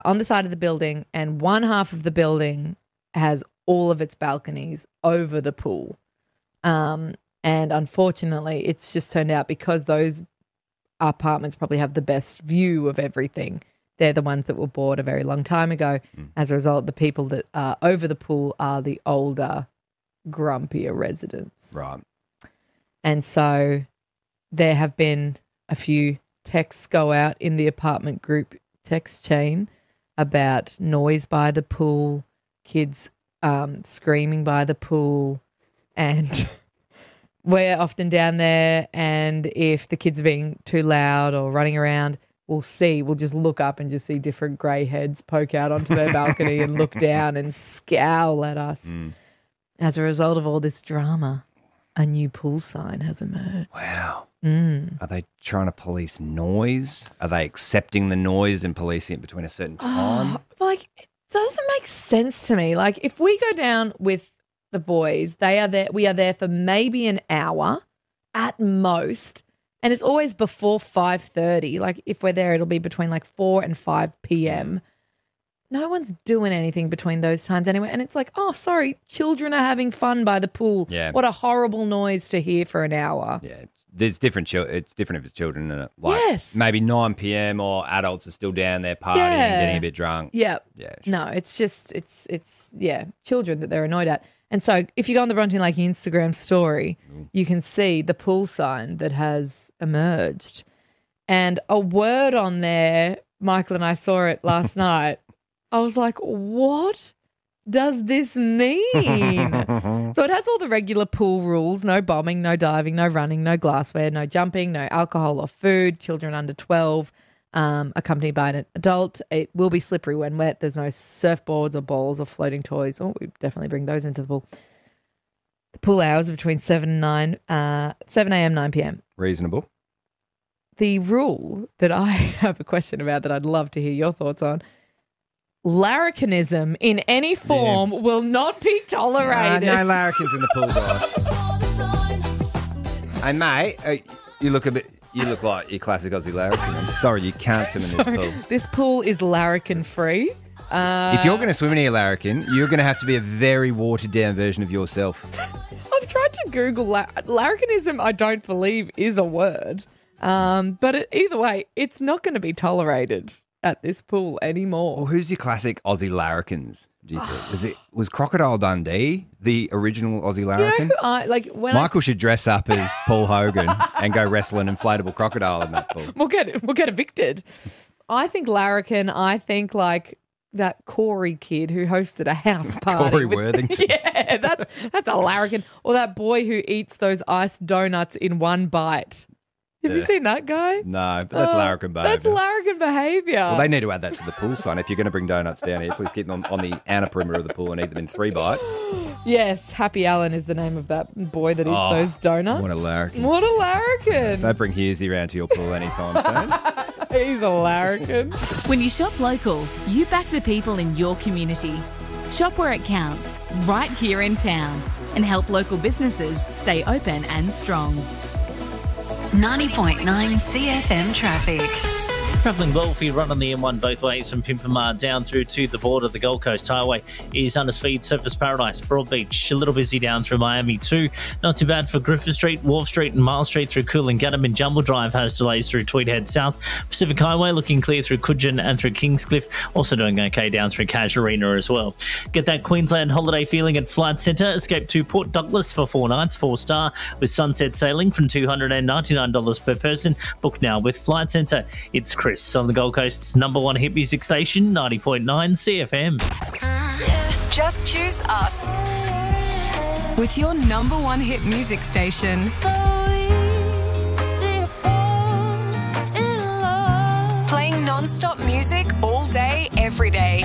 on the side of the building, and one half of the building has all of its balconies over the pool. And unfortunately, it's just turned out because those apartments probably have the best view of everything. They're the ones that were bought a very long time ago. As a result, the people that are over the pool are the older, grumpier residents. Right. And so there have been a few texts go out in the apartment group text chain about noise by the pool, kids screaming by the pool, and we're often down there, and if the kids are being too loud or running around, we'll just look up and just see different grey heads poke out onto their balcony and look down and scowl at us. As a result of all this drama, a new pool sign has emerged. Wow. Are they trying to police noise? Are they accepting the noise and policing it between a certain time? It doesn't make sense to me. Like, if we go down with the boys, we are there for maybe an hour at most, and it's always before 5:30. Like, if we're there, it'll be between like 4 and 5 p.m. No one's doing anything between those times anyway. And it's like, oh, sorry, children are having fun by the pool. Yeah. What a horrible noise to hear for an hour. Yeah. There's different. It's different if it's children, isn't it? Like Yes. Maybe 9 p.m. or adults are still down there partying and getting a bit drunk. Yeah. Yeah. No, it's just, children that they're annoyed at. And so if you go on the Bronte Lake Instagram story, you can see the pool sign that has emerged. And a word on there, Michael and I saw it last night. I was like, what does this mean? So it has all the regular pool rules: no bombing, no diving, no running, no glassware, no jumping, no alcohol or food, children under 12, accompanied by an adult. It will be slippery when wet. There's no surfboards or balls or floating toys. Oh, we definitely bring those into the pool. The pool hours are between 7 a.m., 9 p.m. Reasonable. The rule that I have a question about that I'd love to hear your thoughts on: larrikinism in any form will not be tolerated. No larrikins in the pool, guys. Hey, mate, you look like your classic Aussie larrikin. I'm sorry, you can't swim in this pool. This pool is larrikin free. If you're going to swim in a larrikin, you're going to have to be a very watered down version of yourself. I've tried to Google larrikinism. I don't believe is a word. But either way, it's not going to be tolerated at this pool anymore. Well, who's your classic Aussie larrikins, do you think? Was Crocodile Dundee the original Aussie larrikin? You know, Michael should dress up as Paul Hogan and go wrestle an inflatable crocodile in that pool. We'll get evicted. I think larrikin. I think like that Corey kid who hosted a house party. Corey Worthington. Yeah, that's a larrikin. Or that boy who eats those iced donuts in one bite. Have you seen that guy? No, but that's larrikin behaviour. That's larrikin behaviour. Well, they need to add that to the pool sign. If you're going to bring donuts down here, please keep them on the outer perimeter of the pool and eat them in 3 bites. Yes, Happy Allen is the name of that boy that eats those donuts. What a larrikin. What a larrikin. Don't bring Hughesy round to your pool anytime soon. He's a larrikin. When you shop local, you back the people in your community. Shop where it counts, right here in town, and help local businesses stay open and strong. 90.9 CFM traffic. Travelling well for you run on the M1 both ways from Pimpamar down through to the border. The Gold Coast Highway is under speed. Surfers Paradise, Broadbeach, a little busy down through Miami too. Not too bad for Griffith Street, Wharf Street and Mile Street through Coolangatta, and Jumble Drive has delays through Tweedhead South. Pacific Highway looking clear through Coogin and through Kingscliff. Also doing okay down through Casuarina as well. Get that Queensland holiday feeling at Flight Centre. Escape to Port Douglas for 4 nights, 4-star, with sunset sailing from $299 per person. Book now with Flight Centre. It's Chris on the Gold Coast's #1 hit music station, 90.9 CFM. Just choose us. With your #1 hit music station. Playing non-stop music all day, every day.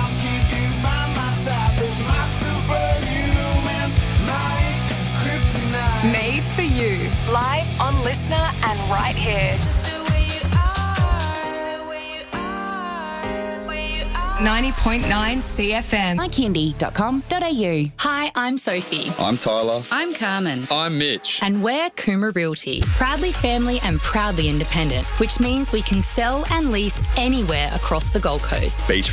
Made for you. Live on Listener and right here. 90.9 CFM. MyKindy.com.au. Hi, I'm Sophie. I'm Tyler. I'm Carmen. I'm Mitch. And we're Coomera Realty. Proudly family and proudly independent, which means we can sell and lease anywhere across the Gold Coast. Beach